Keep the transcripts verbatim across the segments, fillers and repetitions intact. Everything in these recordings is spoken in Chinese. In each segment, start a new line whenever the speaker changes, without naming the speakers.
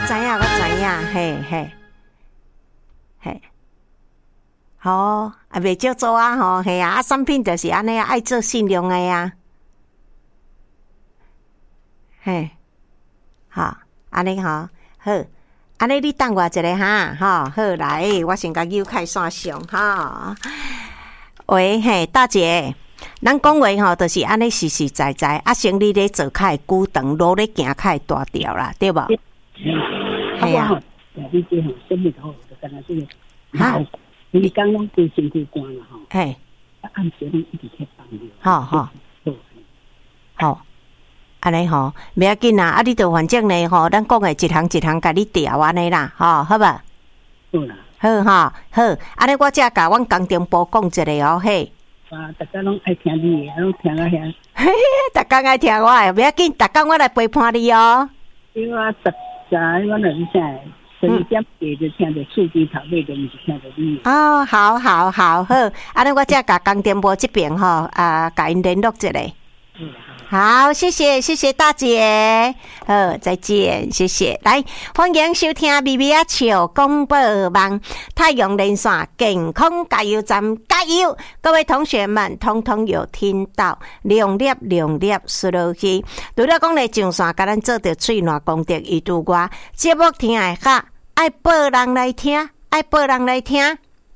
知影，我知影，嘿嘿嘿。好、哦，啊，袂少做啊，吼，嘿啊，啊，产品就是安尼啊，爱做信用的呀、啊，嘿，好，安尼吼，好，安尼你等我一下哈，吼，好来，我先甲扭开线上哈。喂，嘿，大姐，咱讲话吼，就是安尼实实在在，啊，生理咧做较会久长，路咧行较会大条啦，对无？
系啊，你这吼生理好，就干那这个，哈。你刚刚对身体关了哈，
嘿，
按时拢一直去帮你，
好好，好，安尼吼，袂要紧啦，啊，你著反正呢吼，咱讲诶一项一项甲你调安尼啦，吼，好吧？
好啦，
好吼，好，安尼我则甲阮工程部讲一下哦，嘿。
啊，大家拢爱听你诶，拢听啊遐。
嘿嘿，大家爱听我诶，袂要紧，大家我来陪伴你哦。
因为我十在我两下。十一点几就听着数据头尾，就毋是听着你。
哦，好好好好，安尼我则甲工电部这边吼啊，甲因联络一下。嗯，好，谢谢谢谢大姐，好，再见，谢谢。来，欢迎收听咪咪啊笑广播网太阳连线健康加油站，加油！各位同学们，通通有听到，两粒两粒输落去。除了讲咧上线，甲咱做着喙暖功德以除外，节目听的较爱报人来听，爱报人来听。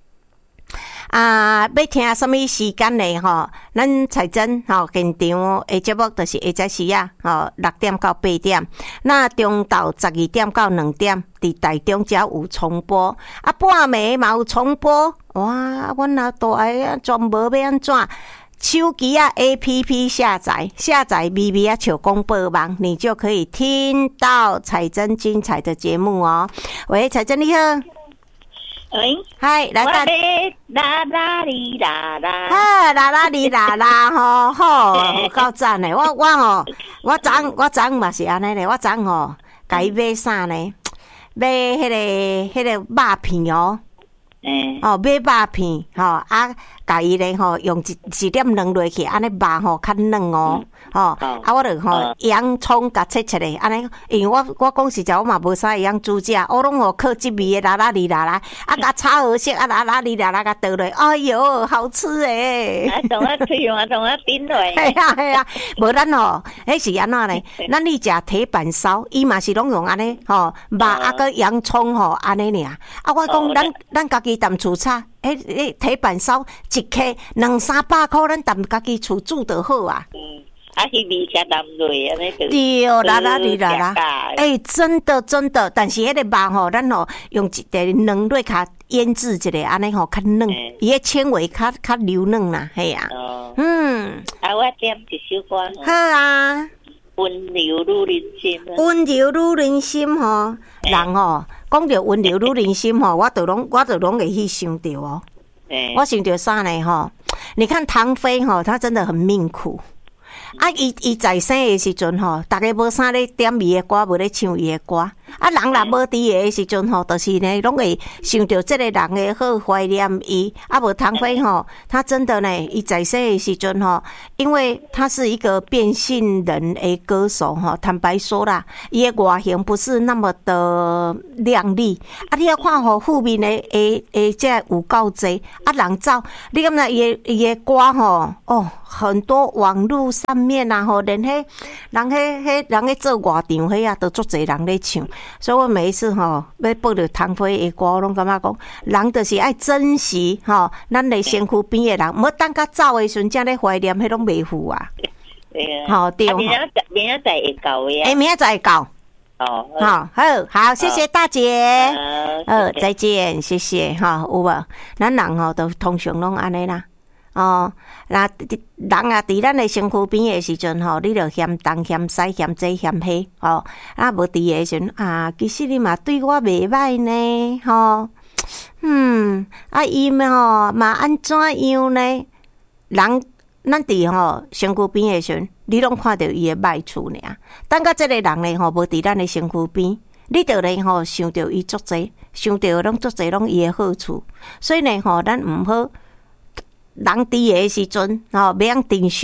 啊，要听什么时间呢？吼，咱彩珍吼现场诶节目就是下早时啊，吼六点到八点，那中昼十二点到两點，伫台中才有重播，啊半暝嘛有重播，哇！阮阿大个全无要安怎？手机啊 A P P 下载下载 咪咪啊笑广播网，你就可以听到彩珍精彩的节目哦。喂，彩珍你好。
喂，
嗨，来大
啦啦哩啦啦，
哈啦啦哩啦啦吼，好，够赞嘞！我我吼，我昨我昨嘛是安尼咧，我昨吼，甲伊买啥呢？买迄个迄个肉片哦，嗯，哦，买肉片吼，啊，甲伊咧吼，用一一点软落去，安尼肉吼较嫩哦。吼、哦，啊，我著吼洋葱甲切切咧，安尼，因为我我讲实在，我嘛无啥会晓煮食，我拢吼靠即味诶啦啦哩啦啦，啊，甲炒好色啊啦啦哩啦啦甲倒落，哎哟，好吃诶！
啊，同我吹啊，同我顶落。
系啊系啊，无咱吼，迄是安怎咧？咱你食铁板烧，伊嘛是拢用安尼吼，肉啊个洋葱吼安尼尔。啊，我讲咱咱家己淡厝炒，迄迄铁板烧一克两三百箍，咱淡家己厝煮就好啊。
嗯。啊，迄味吃淡落安尼就
对啦啦哩啦啦，哎，真的真的，但是迄个肉吼，咱吼用一点软蕊较腌制一下，安尼吼较嫩，伊个纤维较较柔嫩啦，系啊。哦。嗯。
啊，我点一首歌。
好啊。
温柔如人心。
温柔如人心吼，人吼讲着温柔如人心吼，我就拢我就拢会去想着哦。我想着啥呢吼？你看唐飞吼，他真的很命苦。啊，伊伊在生的时阵吼，大家无啥咧点伊的歌，无咧唱伊的歌。啊，人若无伫的时阵吼，就是呢，拢会想着这个人的好，怀念伊。啊，无唐飞吼，他真的呢，伊在生的时阵吼，因为他是一个变性人的歌手吼，坦白说啦，伊的外形不是那么的靓丽。啊，你要看吼，负面的诶诶，这有够济。啊，人走，你感觉伊的伊的歌吼，哦，很多网络上面啊吼，连迄人迄迄人咧做外场迄啊，都足侪人咧唱。所以我每一次吼要播着唐飞的歌，我拢感觉讲，人就是爱珍惜吼，咱的身躯边的人，莫等甲走的时阵，才咧怀念，迄拢袂赴啊。好对。
明仔明仔载会到呀。
哎，明仔载会到。
哦。
好，好，好，谢谢大姐。呃，再见，谢谢哈，有无？咱人吼都通常拢安尼啦。哦，那人啊，伫咱的身躯边的时阵吼，你着嫌东嫌西嫌这嫌迄，吼，啊无伫的时阵啊，其实你嘛对我袂歹呢，吼，嗯，啊伊嘛吼嘛安怎样呢？人咱伫吼身躯边的时阵，你拢看到伊的歹处尔。等甲即个人呢吼，无伫咱的身躯边，你着呢吼想着伊足济，想着拢足济拢伊的好处，所以呢吼，咱毋好。人伫的时阵，吼，袂晓珍惜，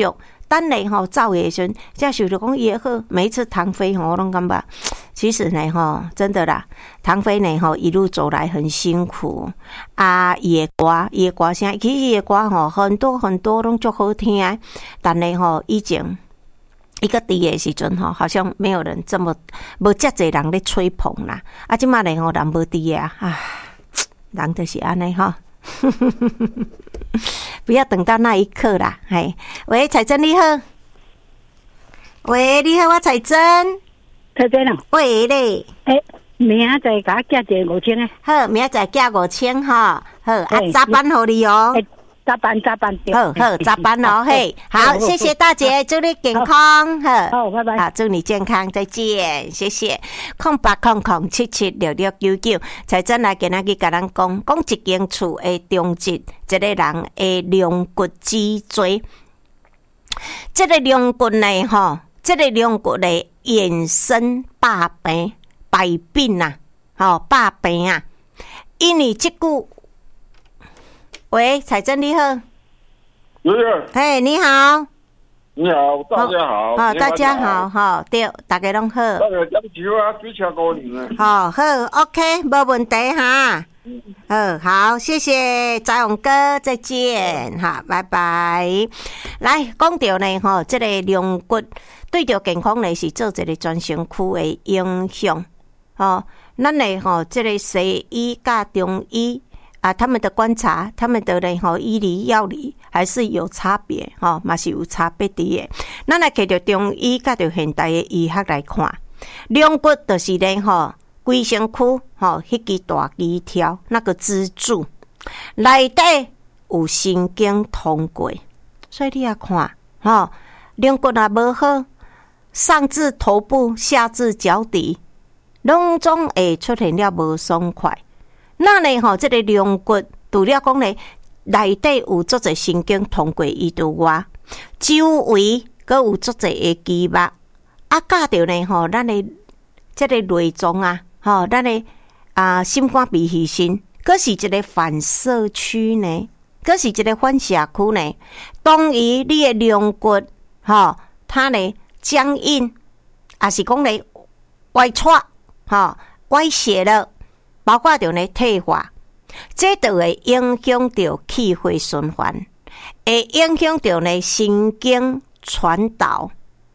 等下吼走的时阵，才想着讲也好。每一次唐飞吼，我拢感觉，其实呢吼，真的啦，唐飞呢吼一路走来很辛苦啊。伊的歌，伊的歌声，其实伊的歌吼很多很多拢足好听，但呢吼以前伊个伫的时阵吼，好像没有人这么无遮侪人咧吹捧啦。啊，即马呢吼人无伫啊，啊，人就是安尼吼。不要等到那一刻啦！嘿，喂，彩珍你好，喂，你好，我彩珍，
彩珍啊，
喂咧，
诶，明仔载甲我寄一个五千诶，
好，明仔载寄五千吼，好，啊，早班互你哦。
加班加班，
好好加班哦，嘿，好，谢谢大姐，祝你健康，好，
好，拜拜，
好，祝你健康，再见，谢谢。空八空空七七六六九九，才真来今仔日甲咱讲，讲一间厝的中值，一个人的龙骨脊椎，这个龙骨呢，吼，这个龙骨的衍生百病百病啊，吼，百病啊，因为这句。喂，彩珍你好，
爷爷，
嘿，你好，
你好，大家好，
好，大家好，好，对，大家拢好，
那个讲酒啊，追车过年啊，
好，好 ，OK， 没问题哈，嗯，好，谢谢翟勇哥，再见，哈，拜拜。来，讲到呢，吼，这个龙骨对着健康呢是做一个全身躯的影响，吼，咱呢吼，这个西医甲中医。啊，他们的观察，他们的呢吼医理药理还是有差别吼，嘛是有差别的。咱来摕着中医甲着现代的医学来看，龙骨就是呢吼规身躯吼迄支大肌条那个支柱内底有神经通过，所以你要看吼龙骨若无好，上至头部，下至脚底，拢总会出现了无爽快。那呢吼，这个龙骨除了讲呢，内底有足侪神经通过伊之外，周围阁有足侪的肌肉，啊，加着呢吼，咱的这个内脏啊，吼，咱的啊心肝脾肺肾，阁是一个反射区呢，阁是一个反射区呢。当于你的龙骨吼，它呢僵硬，还是讲呢歪错，吼歪斜了。包括着呢退化，这都会影响到气血循环，会影响到呢神经传导。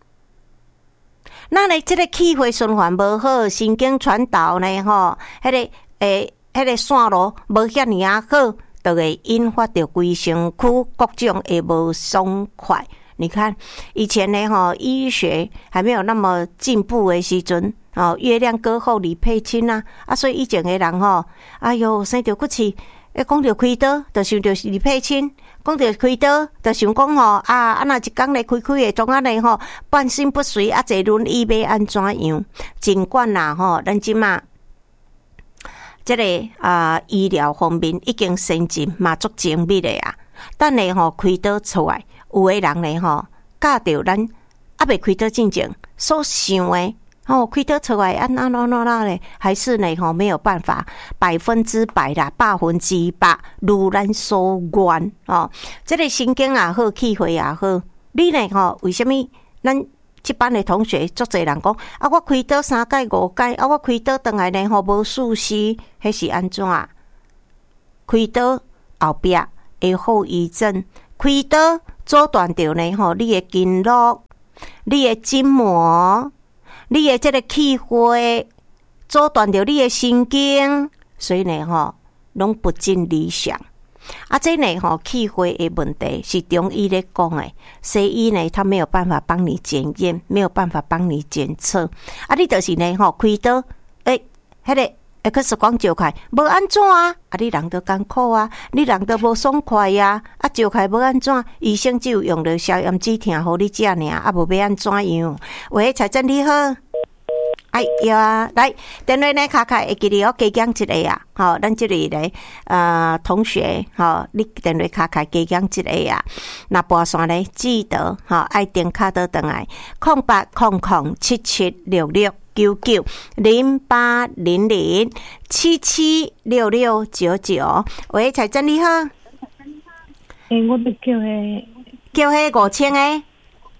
那呢，这个气血循环无好，神经传导呢，吼，迄个诶，迄个线路无遐尼啊好，就会引发到规身躯各种的无爽快。你看以前呢，吼，医学还没有那么进步的时阵。哦，月亮歌后李佩卿啊，啊，所以以前的人吼，哎哟，生着骨刺，一讲着开刀，就想着李佩卿；讲着开刀，就想讲吼，啊，啊，那一工来开开的，总啊呢吼，半身不遂，啊，坐轮椅要安怎样？尽管啦吼，咱即马这个啊、呃、医疗方面已经先进，嘛足精密的啊，但呢吼开刀出来，有的人呢吼，教着咱啊未开刀之前所想的。哦，开刀出来啊，那那那那嘞，还是呢吼没有办法百分之百啦，百分之百如咱所愿哦。这个神经也好，气血也好，你呢吼？为什么咱这班的同学足侪人讲啊？我开刀三届五届啊，我开刀倒来呢吼无舒适，迄是安怎？开刀后壁会后遗症，开刀阻断掉呢吼，你的筋络，你的筋膜。你的这个气血阻断掉你的神经，所以呢吼，拢不尽理想。啊，这呢吼气血的问题是中医咧讲的，西医呢他没有办法帮你检验，没有办法帮你检测。啊，你就是呢吼开刀，诶、欸，迄、那个 X 光照开无安怎啊？啊，你人都艰苦啊，你人都无爽快呀、啊。啊，照开无安怎？医生只有用着消炎止痛，互你食尔，啊，无要安怎样？喂，彩珍你好。哎呀，来电话呢，卡卡会记得我加讲一个啊，好，咱这里咧呃同学，好，你电话卡卡加讲一个啊，那拨线咧记得，好，爱电卡倒转来，空八空空七七六六九九零八零零七七六六九九。喂，彩珍你好，
诶，我要叫迄
叫迄五千诶。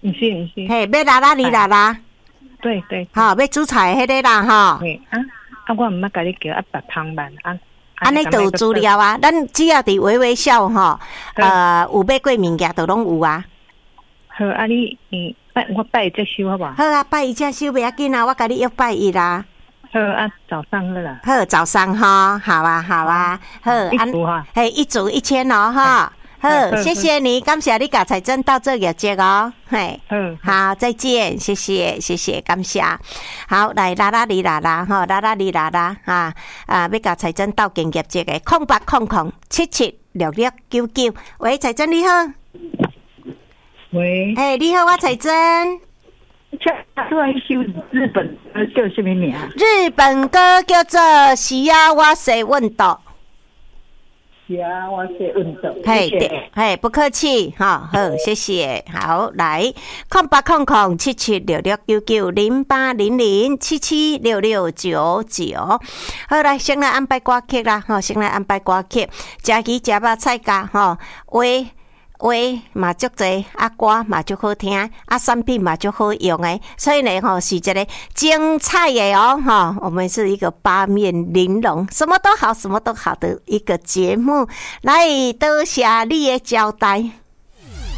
不是不是，
嘿，要拉拉你拉拉，
对对，
好，要煮菜迄个啦哈。
嘿啊啊，我唔捌甲你叫啊白汤饭啊。
安尼都有资料啊，咱只要伫微微笑吼，呃，有买过物件都拢有啊。
好，啊你嗯，拜我拜这收好不好？
好啊，拜一只收不要紧啊，我甲你约拜一啦。
好啊，早上了啦。
好，早上哈，好啊，好啊，好，
一组哈，
嘿，一组一千哦哈。好，谢谢你，感谢你甲彩珍到这业绩哦，嘿，
嗯，
好，再见，谢谢，谢谢，感谢。好，来拉拉哩拉拉哈，拉拉哩拉拉啊啊，要甲彩珍到建业绩的空八空空七七六六九九，喂，彩珍你好，
喂，
哎，你好，我彩珍。
突然修日本歌叫什么名？
日本歌叫做《西亚瓦塞问道》。
呀，我是运动，
嘿，对，嘿，不客气，哈，好，谢谢，好，来，空八空空七七六六九九零八零零七七六六九九，好，来，先来安排歌曲啦，吼，先来安排歌曲，食鱼食肉菜价，吼，喂。话嘛足侪，啊歌嘛足好听，啊产品嘛足好用诶，所以呢吼是一个精彩的哦哈，我们是一个八面玲珑，什么都好，什么都好的一个节目，来多谢你的交代。